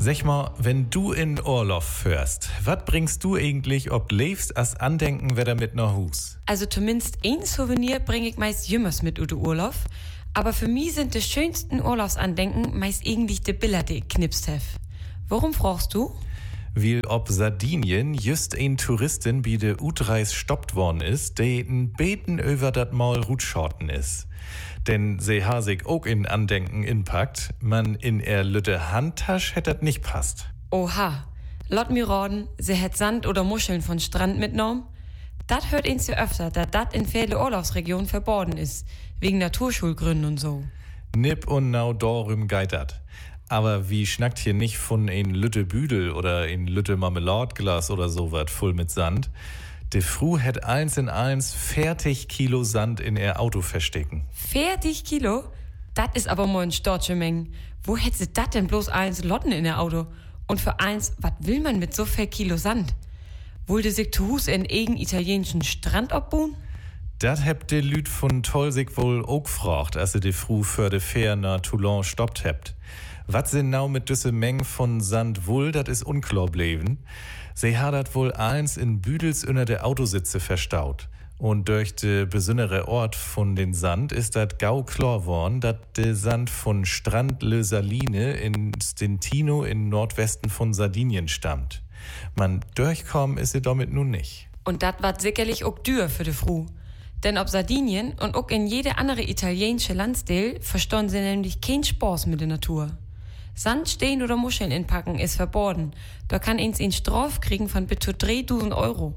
Sag mal, wenn du in Urlaub fährst, was bringst du eigentlich ob lebst als Andenken wieder mit nach Hus? Also zumindest ein Souvenir bringe ich meist jümmers mit Ute Urlaub. Aber für mich sind die schönsten Urlaubsandenken meist eigentlich die Bilder, die ich knipst hef. Warum fragst du? Weil ob Sardinien just ein Touristin bei de Utreis stoppt worden ist, der n Beten über dat Maul Rutschorten ist. Denn se ha sich auch in Andenken inpackt, man in er lütte Handtasch hätt dat nicht passt. Oha, lot mir raten, sie hätt Sand oder Muscheln von Strand mitgenommen. Dat hört ihn zu öfter, da dat in viele Urlaubsregionen verboten ist, wegen Naturschulgründen und so. Nipp und nau dorum geitert. Aber wie schnackt hier nicht von ein Lütte Büdel oder ein Lütte Marmeladeglas oder so wat voll mit Sand? De Fru hätt 1 in 1 40 Kilo Sand in ihr Auto verstecken. 40 Kilo? Dat is aber mal ein storche Menge. Wo hätt sie dat denn bloß 1 Lotten in ihr Auto? Und für 1, wat will man mit so viel Kilo Sand? Wollte sich zu Hus in egen italienischen Strand abbauen? Dat hebt de Lüd von Tolsig wohl auch gefragt, als sie de Fru für de Fähr nach Toulon stoppt hebt. Was sind now mit düsse Mengen von Sand wohl, dat is unklar bleiben. Sie hat dat wohl eins in Büdels unter der Autositze verstaut. Und durch de besondere Ort von den Sand ist dat gau klar worden, dat de Sand von Strand Le Saline in Stintino in Nordwesten von Sardinien stammt. Man durchkommen ist sie damit nun nicht. Und dat war sicherlich auch dür für de Fru. Denn ob Sardinien und auch in jede andere italienische Landsdeel verstehen sie nämlich kein Spaß mit der Natur. Sand, Stein oder Muscheln inpacken ist verboten. Da kann ins in Straf kriegen von bis zu 3.000 Euro.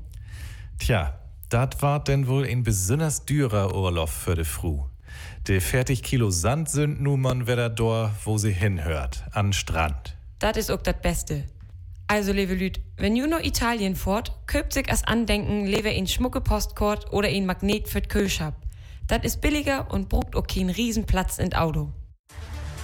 Tja, dat war denn wohl ein besonders dürer Urlaub für de Fru. De 40 Kilo Sand sind nun man wieder da, wo sie hinhört, an Strand. Dat is auch dat Beste. Also, liebe Lüd, wenn du nach Italien fährt, köpt sich als Andenken lieber ein schmucke Postkort oder ein Magnet für d Kühlschab. Dat is billiger und braucht auch keinen riesen Platz in Auto.